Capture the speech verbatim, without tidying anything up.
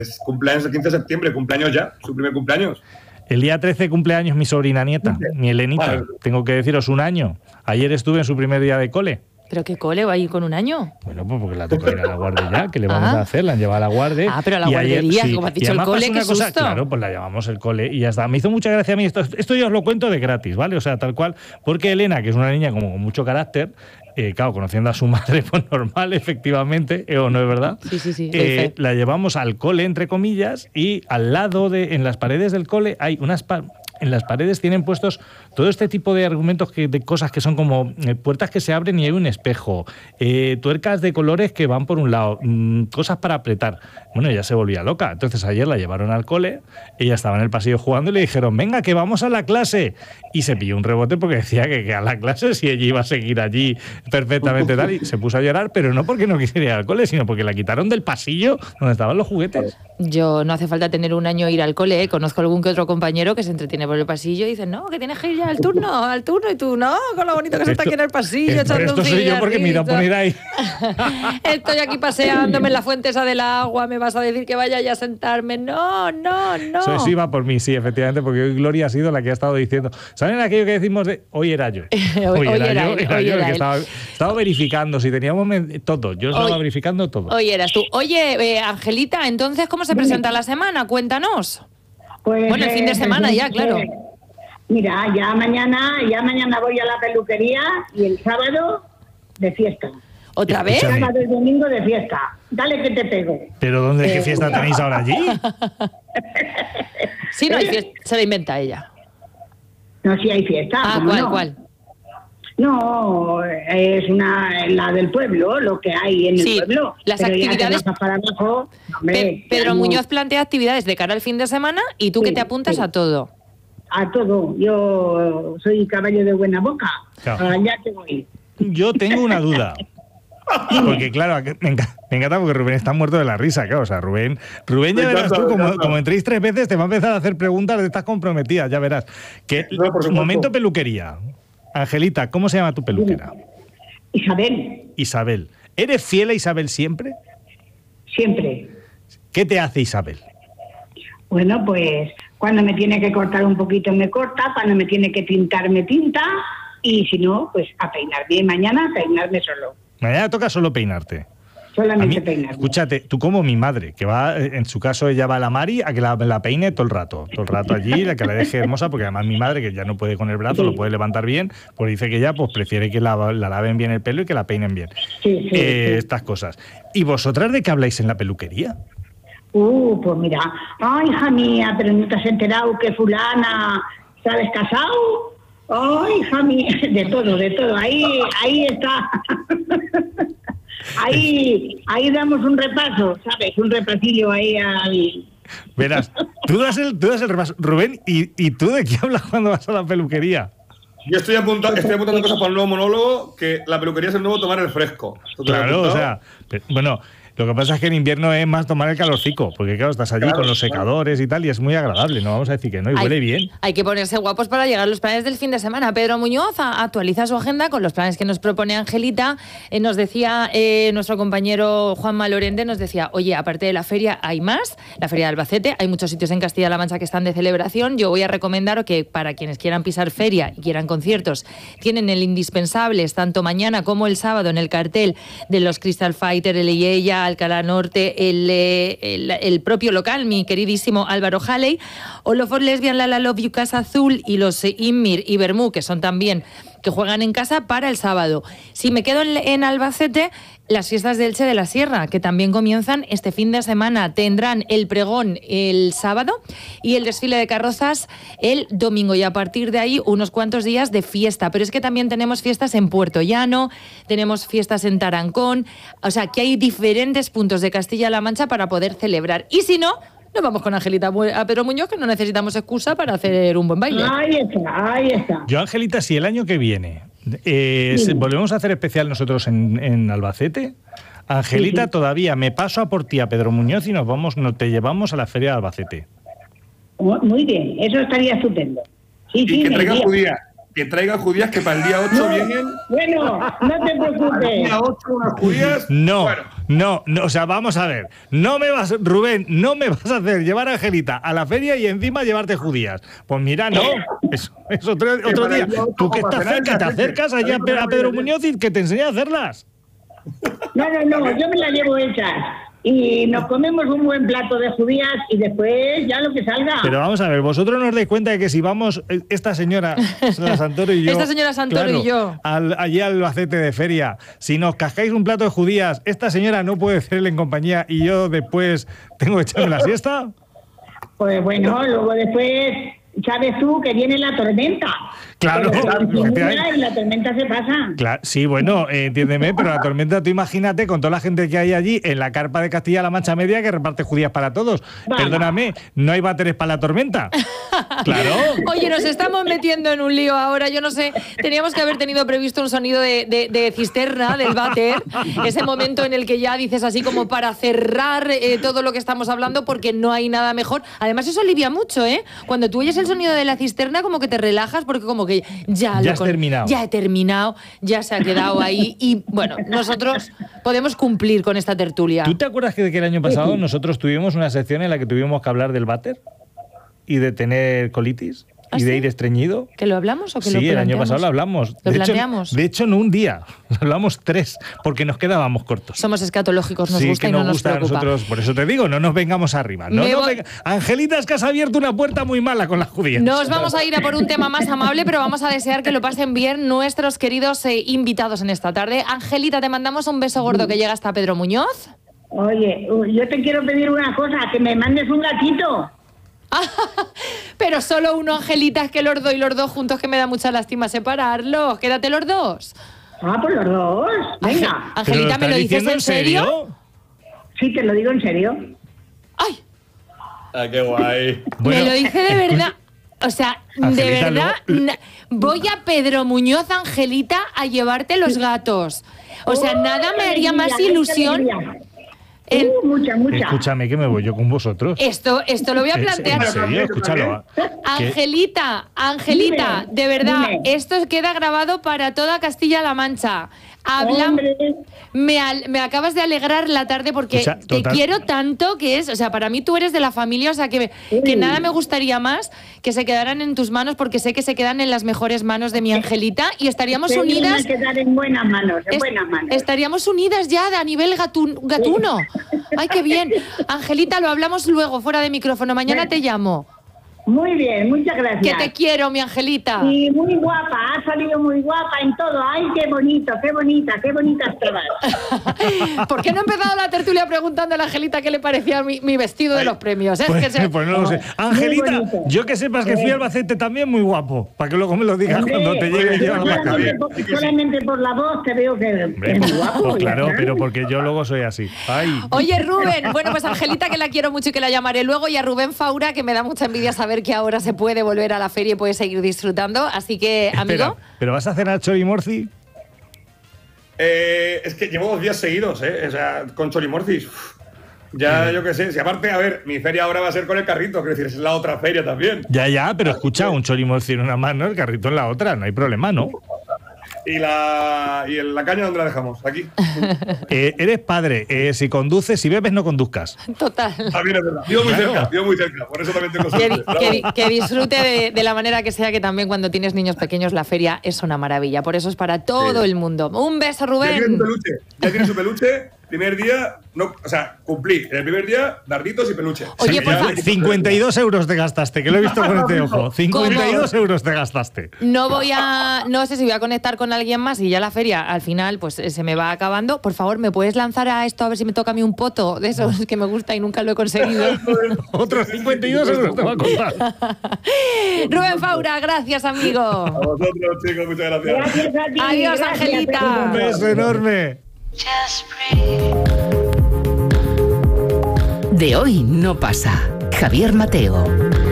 es cumpleaños el quince de septiembre, cumpleaños ya, su primer cumpleaños. El día trece cumpleaños mi sobrina nieta, mi Elenita. Vale. Tengo que deciros un año. Ayer estuve en su primer día de cole. ¿Pero qué cole va a ir con un año? Bueno, pues porque la toca ir a la guardia ya. ¿Qué le vamos ah. a hacer? La han llevado a la guardia. Ah, pero a la guardería, sí. como has dicho el cole, qué cosa, susto. Claro, pues la llamamos el cole y ya está. Me hizo mucha gracia a mí. Esto, esto yo os lo cuento de gratis, ¿vale? O sea, tal cual. Porque Elena, que es una niña como con mucho carácter, eh, claro, conociendo a su madre, pues normal, efectivamente, ¿eh, o no es verdad? Sí, sí, sí. Eh, la llevamos al cole, entre comillas, y al lado de, en las paredes del cole, hay unas... Pa- En las paredes tienen puestos todo este tipo de argumentos, que, de cosas que son como eh, puertas que se abren y hay un espejo, eh, tuercas de colores que van por un lado, mmm, cosas para apretar. Bueno, ella se volvía loca. Entonces ayer la llevaron al cole, ella estaba en el pasillo jugando y le dijeron, venga, que vamos a la clase. Y se pilló un rebote porque decía que, que a la clase si ella iba a seguir allí perfectamente tal. Y se puso a llorar, pero no porque no quisiera ir al cole, sino porque la quitaron del pasillo donde estaban los juguetes. Yo no hace falta tener un año ir al cole, ¿eh? Conozco algún que otro compañero que se entretiene por el pasillo y dicen, no, que tienes que ir ya al turno, al turno, y tú, no, con lo bonito que se está aquí en el pasillo, esto, echando esto un soy yo porque me iba a poner ahí. Estoy aquí paseándome en la fuente esa del agua, me vas a decir que vaya ya a sentarme. No, no, no. Eso sí va por mí, sí, efectivamente, porque hoy Gloria ha sido la que ha estado diciendo. ¿Saben aquello que decimos de hoy era yo? Hoy, hoy era, era yo, era hoy yo era el que estaba, estaba verificando si teníamos todo. Yo estaba hoy, verificando todo. Hoy eras tú. Oye, eh, Angelita, entonces, ¿cómo se presenta la semana? Cuéntanos. Pues, bueno, el fin de semana pues, ya, claro. Eh, mira, ya mañana, ya mañana voy a la peluquería y el sábado de fiesta. ¿Otra vez? El sábado y domingo de fiesta. Dale que te pego. ¿Pero dónde? Eh, ¿Qué fiesta tenéis ahora allí? Sí, no hay fiesta. Se la inventa ella. No, sí hay fiesta. Ah, ¿cuál, no? cuál? No, es una la del pueblo, lo que hay en sí, el pueblo. Las pero actividades. Para abajo, hombre, Pe Pedro no. Muñoz plantea actividades de cara al fin de semana y tú sí, que te apuntas sí. a todo. A todo. Yo soy caballo de buena boca. Claro. Allá te voy. Yo tengo una duda. Porque claro, me encanta, me encanta porque Rubén está muerto de la risa, claro. O sea, Rubén, Rubén ya verás tú, como, como entréis tres veces, te va a empezar a hacer preguntas de estas comprometidas, ya verás. Que no, momento peluquería. Angelita, ¿cómo se llama tu peluquera? Isabel. Isabel. ¿Eres fiel a Isabel siempre? Siempre. ¿Qué te hace Isabel? Bueno, pues cuando me tiene que cortar un poquito me corta, cuando me tiene que tintar me tinta, y si no, pues a peinarme. Y mañana a peinarme solo. Mañana toca solo peinarte. Solamente mí, peinarme. Escúchate, tú como mi madre, que va, en su caso ella va a la Mari a que la, la peine todo el rato, todo el rato allí, la que la deje hermosa, porque además mi madre, que ya no puede con el brazo, sí. lo puede levantar bien, pues dice que ella pues prefiere que la, la laven bien el pelo y que la peinen bien. Sí, sí, eh, sí. Estas cosas. ¿Y vosotras de qué habláis en la peluquería? Uh, pues mira, ay, hija mía, pero no te has enterado que fulana se ha descasado. Ay, hija mía, de todo, de todo, ahí, ahí está. Ahí, ahí damos un repaso, ¿sabes? Un repasillo ahí al... Verás, tú das el, tú das el repaso. Rubén, ¿y, ¿y tú de qué hablas cuando vas a la peluquería? Yo estoy apuntando, estoy apuntando cosas para el nuevo monólogo, que la peluquería es el nuevo tomar el fresco. Claro, o sea, bueno... Lo que pasa es que en invierno es más tomar el calorcico, porque claro, estás allí claro, con los secadores y tal, y es muy agradable, no vamos a decir que no, y hay, huele bien. Hay que ponerse guapos para llegar a los planes del fin de semana. Pedro Muñoz actualiza su agenda con los planes que nos propone Angelita. Eh, nos decía eh, nuestro compañero Juanma Lorente, nos decía, oye, aparte de la feria hay más, la feria de Albacete, hay muchos sitios en Castilla-La Mancha que están de celebración. Yo voy a recomendar que para quienes quieran pisar feria y quieran conciertos, tienen el Indispensables, tanto mañana como el sábado en el cartel de los Crystal Fighter, el Ieya, Alcalá Norte, el, el, el propio local, mi queridísimo Álvaro Halley, All of Us Lesbian, La La Love You, Casa Azul y los Inmir y Bermú, que son también que juegan en casa para el sábado. Si me quedo en, en Albacete, las fiestas de Elche de la Sierra, que también comienzan este fin de semana. Tendrán el pregón el sábado y el desfile de carrozas el domingo. Y a partir de ahí, unos cuantos días de fiesta. Pero es que también tenemos fiestas en Puerto Llano, tenemos fiestas en Tarancón. O sea, que hay diferentes puntos de Castilla-La Mancha para poder celebrar. Y si no, nos vamos con Angelita a Pedro Muñoz, que no necesitamos excusa para hacer un buen baile. Ahí está, ahí está. Yo, Angelita, si el año que viene eh, sí. volvemos a hacer especial nosotros en, en Albacete, Angelita, sí, sí. todavía me paso a por ti a Pedro Muñoz y nos vamos, nos te llevamos a la feria de Albacete. Muy bien, eso estaría estupendo. Sí, y sí, que traigas judía. que traigan judías que para el día ocho vienen. Bueno, no te preocupes. El día ocho unas judías. No, bueno. no, no, o sea, vamos a ver. No me vas, Rubén, no me vas a hacer llevar a Angelita a la feria y encima llevarte judías. Pues mira, no, es, es otro, otro día. Tú que estás cerca, te acercas allá a Pedro Muñoz y que te enseñe a hacerlas. No, no, no, yo me las llevo hechas. Y nos comemos un buen plato de judías y después ya lo que salga. Pero vamos a ver, vosotros nos dais cuenta de que si vamos, esta señora, la Santoro y yo... Esta señora Santoro claro, y yo. Al, allí al Albacete de feria, si nos cascáis un plato de judías, esta señora no puede hacerle en compañía y yo después tengo que echarme la siesta. Pues bueno, luego después... Sabes tú que viene la tormenta. Claro, y la tormenta se pasa. Claro, sí, bueno, eh, entiéndeme, pero la tormenta, tú imagínate con toda la gente que hay allí en la carpa de Castilla-La Mancha Media que reparte judías para todos. Vale. Perdóname, ¿no hay váteres para la tormenta? Claro. Oye, nos estamos metiendo en un lío ahora. Yo no sé, teníamos que haber tenido previsto un sonido de, de, de cisterna, del váter. Ese momento en el que ya dices así como para cerrar eh, todo lo que estamos hablando, porque no hay nada mejor. Además, eso alivia mucho, ¿eh? Cuando tú oyes el sonido de la cisterna, como que te relajas, porque como que ya, ya lo has con... terminado. Ya he terminado, ya se ha quedado ahí. Y bueno, nosotros podemos cumplir con esta tertulia. ¿Tú te acuerdas que, de que el año pasado nosotros tuvimos una sección en la que tuvimos que hablar del váter y de tener colitis? ¿Ah, y de sí? ir estreñido. ¿Que lo hablamos o que sí, lo planteamos? Sí, el año pasado lo hablamos. ¿Lo de planteamos? Hecho, de hecho, no un día, lo hablamos tres, porque nos quedábamos cortos. Somos escatológicos, nos sí, gusta que y no nos nos gusta preocupa. A nosotros, por eso te digo, no nos vengamos arriba. No nos voy... venga... Angelita, es que has abierto una puerta muy mala con las judías. Nos vamos a ir a por un tema más amable, pero vamos a desear que lo pasen bien nuestros queridos eh, invitados en esta tarde. Angelita, te mandamos un beso gordo que llega hasta Pedro Muñoz. Oye, yo te quiero pedir una cosa, que me mandes un gatito. Pero solo uno, Angelita, es que los dos y los dos juntos, que me da mucha lástima separarlos. Quédate los dos. Ah, pues los dos. Venga. Angelita, ¿me lo dices en serio? serio? Sí, te lo digo en serio. ¡Ay! Ah, qué guay. Bueno, me lo dice de verdad. O sea, Angelita, de verdad, no... voy a Pedro Muñoz, Angelita, a llevarte los gatos. O sea, oh, nada me haría más ilusión... En... Uh, mucha, mucha. Escúchame, que me voy yo con vosotros. Esto, esto lo voy a plantear. ¿En serio? Escúchalo. Angelita, Angelita, dime, de verdad, dime. Esto queda grabado para toda Castilla-La Mancha. Habla, me, al, me acabas de alegrar la tarde porque o sea, te quiero tanto que es, o sea, para mí tú eres de la familia, o sea, que, sí. que nada me gustaría más que se quedaran en tus manos, porque sé que se quedan en las mejores manos de mi Angelita y estaríamos se unidas. Quedar en buenas manos, en est buenas manos. Estaríamos unidas ya a nivel gatun, gatuno. Ay, qué bien. Angelita, lo hablamos luego, fuera de micrófono. Mañana te llamo. Muy bien, muchas gracias. Que te quiero, mi Angelita. Y muy guapa, ha salido muy guapa en todo. Ay, qué bonito, qué bonita, qué bonitas todas. ¿Por qué no he empezado la tertulia preguntando a la Angelita qué le parecía mi, mi vestido de los premios? Es pues, que se... pues no lo sé. Angelita, yo que sepas que fui al Albacete también muy guapo, para que luego me lo digas Hombre, cuando te llegue yo a la cabeza. Solamente por la voz te veo que Hombre, es muy guapo. Pues claro, pero porque yo luego soy así. Ay. Oye, Rubén, bueno, pues Angelita, que la quiero mucho y que la llamaré luego, y a Rubén Faura, que me da mucha envidia saber que ahora se puede volver a la feria y puede seguir disfrutando. Así que, amigo... Espera, ¿pero vas a cenar chorimorci? Eh, es que llevo dos días seguidos, ¿eh? O sea, con chorimorcis. Ya, sí. Yo qué sé. Si aparte, a ver, mi feria ahora va a ser con el carrito, quiero decir, es la otra feria también. Ya, ya, pero escucha, un chorimorci en una mano, el carrito en la otra, no hay problema, ¿no? ¿Y la, y la caña dónde la dejamos? Aquí. Eh, eres padre, eh, si conduces, si bebes, no conduzcas. Total. También es verdad. Vivo muy claro. cerca, vivo muy cerca, por eso también tengo suerte. Que, que, que disfrute de, de la manera que sea, que también cuando tienes niños pequeños la feria es una maravilla. Por eso es para todo sí. el mundo. Un beso, Rubén. Ya tiene su peluche. Ya tiene su peluche. Primer día, no, o sea, cumplí. En el primer día, darditos y peluche. Oye, sí, por favor. cincuenta y dos euros te gastaste, que lo he visto con este ojo. cincuenta y dos euros te gastaste. No voy a. No sé si voy a conectar con alguien más y ya la feria al final pues se me va acabando. Por favor, ¿me puedes lanzar a esto a ver si me toca a mí un poto de esos que me gusta y nunca lo he conseguido? Otros cincuenta y dos euros te va a contar. Rubén Faura, gracias, amigo. A vosotros, chicos, muchas gracias. Gracias a ti. Adiós, gracias, Angelita. Un beso enorme. De hoy no pasa. Javier Mateo.